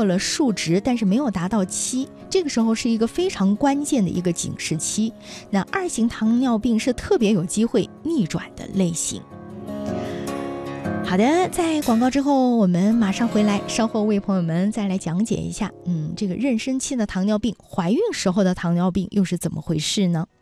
过了数值，但是没有达到7，这个时候是一个非常关键的一个警示期。那2型糖尿病是特别有机会逆转的类型。好的，在广告之后我们马上回来，稍后为朋友们再来讲解一下这个妊娠期的糖尿病，怀孕时候的糖尿病又是怎么回事呢？